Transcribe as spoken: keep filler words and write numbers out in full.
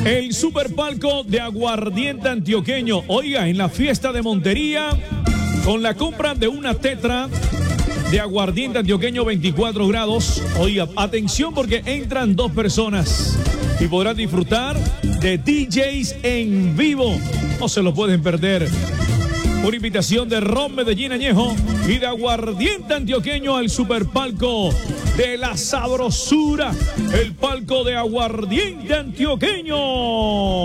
El superpalco de aguardiente antioqueño. Oiga, en la fiesta de Montería, con la compra de una tetra de aguardiente antioqueño veinticuatro grados. Oiga, atención porque entran dos personas y podrán disfrutar de D Js en vivo. No se lo pueden perder. Una invitación de Ron Medellín Añejo y de aguardiente antioqueño al superpalco de la sabrosura, el palco de aguardiente antioqueño.